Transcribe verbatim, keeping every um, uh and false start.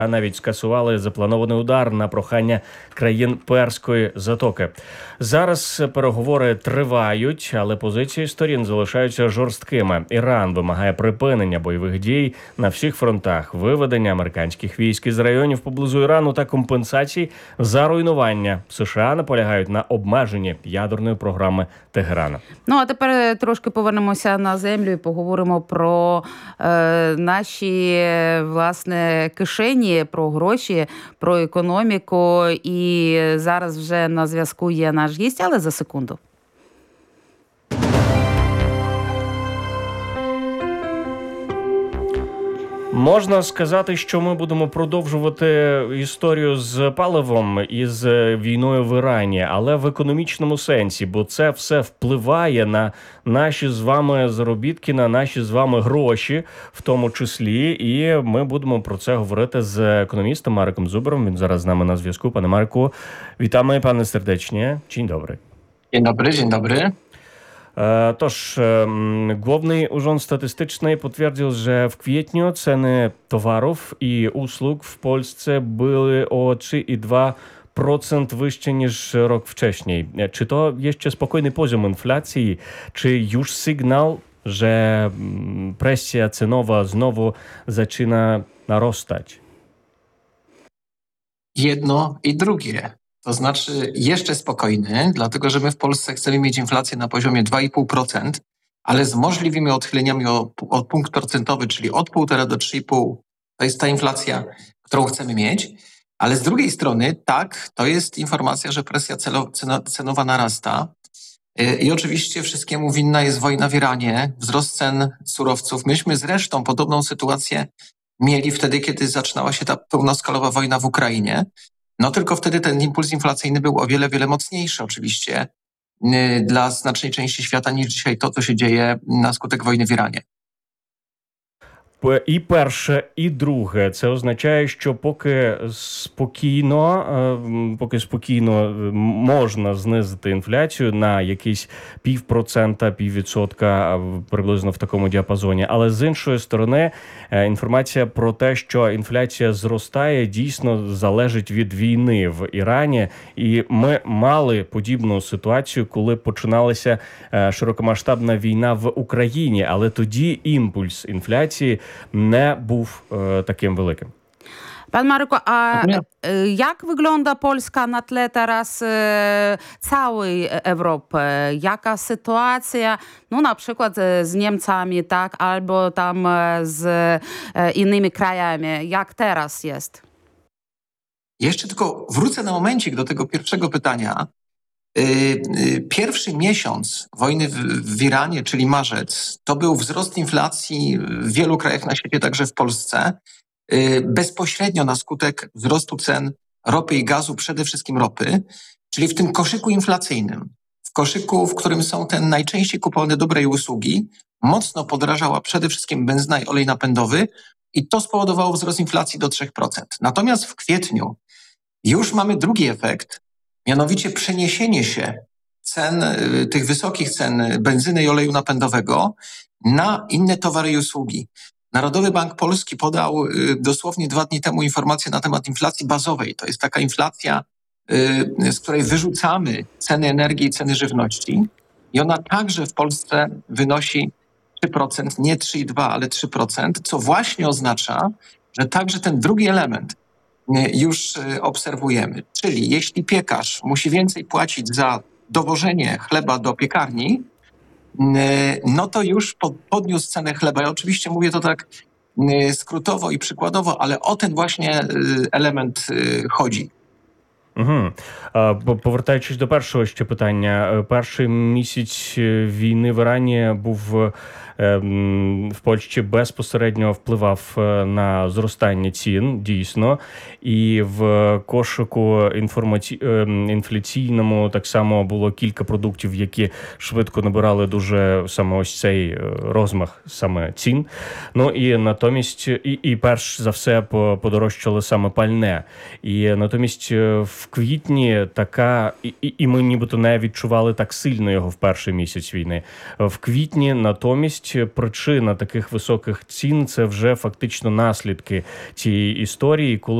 навіть скасували запланований удар на прохання країн Перської затоки. Зараз переговори тривають, але позиції сторін залишаються жорсткими. Іран вимагає припинення бойових дій на всіх фронтах, виведення американських військ із районів поблизу Ірану та компенсацій за руйнування. США наполягають на обмеженні ядерної програми Тегерана. Ну, а тепер трошки повернемося на землю і поговоримо про е, наші, власне, кишені, про гроші, про економіку. І зараз вже на зв'язку є наш гість, але за секунду. Можна сказати, що ми будемо продовжувати історію з паливом і з війною в Ірані, але в економічному сенсі, бо це все впливає на наші з вами заробітки, на наші з вами гроші, в тому числі. І ми будемо про це говорити з економістом Мареком Зубером. Він зараз з нами на зв'язку. Пане Марку, вітamy, пане serdecznie. Dzień dobry. Dzień dobry, dzień dobry. Тож, Główny Urząd Statystyczny potwierdził, że w kwietniu ceny towarów i usług w Polsce były o trzy i dwa procent wyższe niż rok wcześniej. Czy to jeszcze spokojny poziom inflacji, czy już sygnał, że presja cenowa znowu zaczyna narastać? Jedno i drugie. To znaczy jeszcze spokojny, dlatego że my w Polsce chcemy mieć inflację na poziomie dwa i pół procent, ale z możliwymi odchyleniami o, o punkt procentowy, czyli od pół procenta do trzy i pół procent. To jest ta inflacja, którą chcemy mieć. Ale z drugiej strony, tak, to jest informacja, że presja celo, ceno, cenowa narasta. I oczywiście wszystkiemu winna jest wojna w Iranie, wzrost cen surowców. Myśmy zresztą podobną sytuację mieli wtedy, kiedy zaczynała się ta pełnoskalowa wojna w Ukrainie. No tylko wtedy ten impuls inflacyjny był o wiele, wiele mocniejszy oczywiście yy, dla znacznej części świata niż dzisiaj to, co się dzieje na skutek wojny w Iranie. І перше, і друге. Це означає, що поки спокійно, поки спокійно можна знизити інфляцію на якісь півпроцента, піввідсотка, приблизно в такому діапазоні. Але з іншої сторони, інформація про те, що інфляція зростає, дійсно залежить від війни в Ірані. І ми мали подібну ситуацію, коли починалася широкомасштабна війна в Україні. Але тоді імпульс інфляції nie був e, таким великим. Pan Marku, a jak wygląda Polska na tle teraz e, całej Europy? Jaka sytuacja, no na przykład z Niemcami, tak, albo tam z e, innymi krajami? Jak teraz jest? Jeszcze tylko wrócę na momencik do tego pierwszego pytania. Pierwszy miesiąc wojny w, w Iranie, czyli marzec, to był wzrost inflacji w wielu krajach na świecie, także w Polsce, bezpośrednio na skutek wzrostu cen ropy i gazu, przede wszystkim ropy, czyli w tym koszyku inflacyjnym, w koszyku, w którym są te najczęściej kupowane dobre i usługi, mocno podrażała przede wszystkim benzyna i olej napędowy i to spowodowało wzrost inflacji do trzy procent. Natomiast w kwietniu już mamy drugi efekt, mianowicie przeniesienie się cen, tych wysokich cen benzyny i oleju napędowego na inne towary i usługi. Narodowy Bank Polski podał dosłownie dwa dni temu informację na temat inflacji bazowej. To jest taka inflacja, z której wyrzucamy ceny energii i ceny żywności. I ona także w Polsce wynosi trzy procent, nie trzy i dwa, ale trzy procent, co właśnie oznacza, że także ten drugi element już obserwujemy. Czyli jeśli piekarz musi więcej płacić za dowożenie chleba do piekarni, no to już podniósł cenę chleba. Ja oczywiście mówię to tak skrótowo i przykładowo, ale o ten właśnie element chodzi. Угу. Повертаючись до першого ще питання. Перший місяць війни в Ірані був в Польщі безпосередньо впливав на зростання цін, дійсно. І в кошику інформаці... інфляційному так само було кілька продуктів, які швидко набирали дуже саме ось цей розмах саме цін. Ну і натомість, і, і перш за все подорожчало саме пальне. І натомість в в квітні така, і, і ми нібито не відчували так сильно його в перший місяць війни. В квітні натомість причина таких високих цін – це вже фактично наслідки цієї історії, коли